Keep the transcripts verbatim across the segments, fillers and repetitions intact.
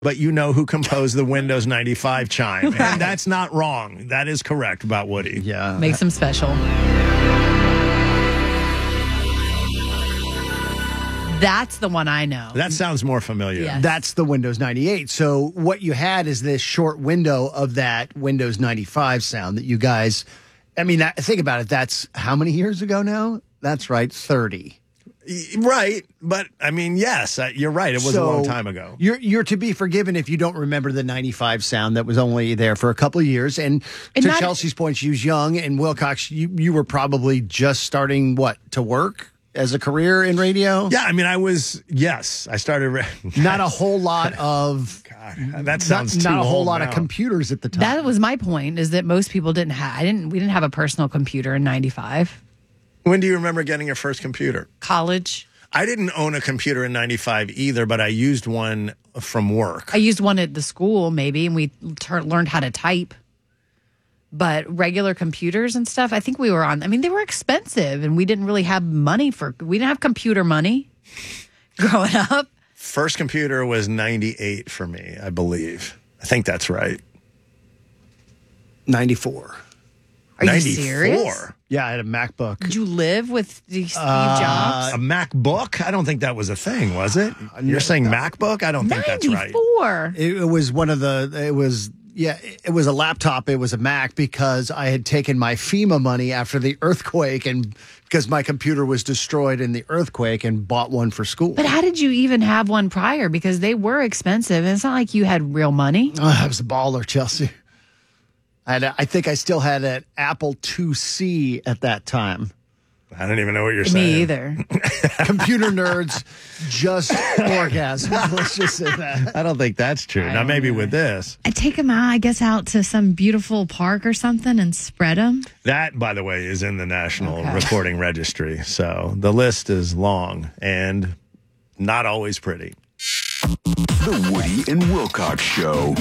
but you know who composed the Windows ninety-five chime. And that's not wrong. That is correct about Woody. Yeah. Makes him special. That's the one I know. That sounds more familiar. Yes. That's the Windows ninety-eight. So what you had is this short window of that Windows ninety-five sound that you guys, I mean, think about it. That's how many years ago now? That's right, thirty. Right. But, I mean, yes, uh, you're right. It was So a long time ago. You're you're to be forgiven if you don't remember the ninety-five sound that was only there for a couple of years. And, And to not- Chelsea's point, she was young. And Wilcox, you, you were probably just starting, what, to work as a career in radio? Yeah, I mean, I was, yes, I started. Re- Not a whole lot of, God, that sounds not, too not a whole old lot now. of computers at the time. That was my point, is that most people didn't have, I didn't, we didn't have a personal computer in ninety-five. When do you remember getting your first computer? College. I didn't own a computer in ninety-five either, but I used one from work. I used one at the school maybe, and we tur- learned how to type. But regular computers and stuff, I think we were on, I mean, they were expensive, and we didn't really have money for, we didn't have computer money growing up. First computer was ninety-eight for me, I believe. I think that's right. ninety-four. Are you ninety-four? serious? Yeah, I had a MacBook. Did you live with Steve Uh, Jobs? A MacBook? I don't think that was a thing, was it? You're saying MacBook? I don't think that's right. ninety-four. It, it was one of the, it was, yeah, it was a laptop. It was a Mac because I had taken my FEMA money after the earthquake and because my computer was destroyed in the earthquake and bought one for school. But how did you even have one prior? Because they were expensive. And it's not like you had real money. Oh, I was a baller, Chelsea. I, had a, I think I still had an Apple two C at that time. I don't even know what you're saying. Me either. Computer nerds just orgasm. Let's just say that. I don't think that's true. Now, maybe with this. I take them out, I guess, out to some beautiful park or something and spread them. That, by the way, is in the National Okay. Recording Registry. So the list is long and not always pretty. The Woody and Wilcox Show.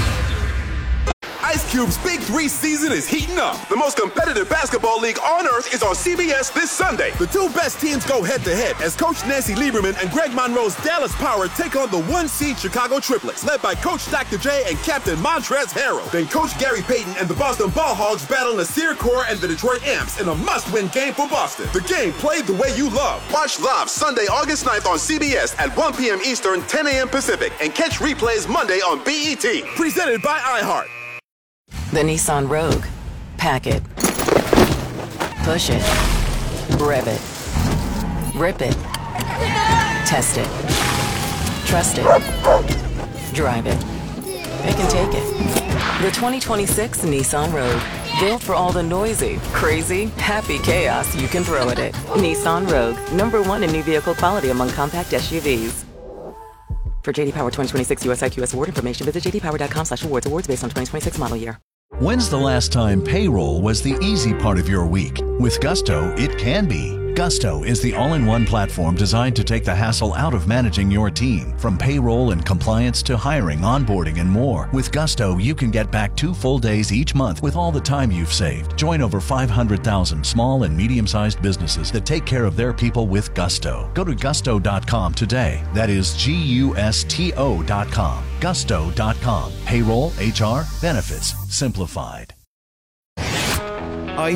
Ice Cube's Big Three season is heating up. The most competitive basketball league on earth is on C B S this Sunday. The two best teams go head-to-head as Coach Nancy Lieberman and Greg Monroe's Dallas Power take on the one-seed Chicago Triplets, led by Coach Doctor J and Captain Montrezl Harrell. Then Coach Gary Payton and the Boston Ball Hogs battle Nasir Kaur and the Detroit Amps in a must-win game for Boston. The game played the way you love. Watch live Sunday, August ninth on C B S at one p.m. Eastern, ten a.m. Pacific, and catch replays Monday on B E T. Presented by iHeart. The Nissan Rogue. Pack it. Push it. Rev it. Rip it. Test it. Trust it. Drive it. It can take it. The twenty twenty-six Nissan Rogue. Built for all the noisy, crazy, happy chaos you can throw at it. Nissan Rogue. Number one in new vehicle quality among compact S U Vs. For J D Power twenty twenty-six U S I Q S award information, visit j d power dot com slash awards. Awards based on twenty twenty-six model year. When's the last time payroll was the easy part of your week? With Gusto, it can be. Gusto is the all-in-one platform designed to take the hassle out of managing your team. From payroll and compliance to hiring, onboarding, and more. With Gusto, you can get back two full days each month with all the time you've saved. Join over five hundred thousand small and medium-sized businesses that take care of their people with Gusto. Go to gusto dot com today. That is G U S T O dot com. gusto dot com. Payroll, H R, benefits, simplified.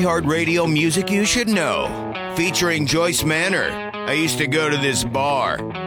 iHeartRadio music you should know. Featuring Joyce Manor. I used to go to this bar.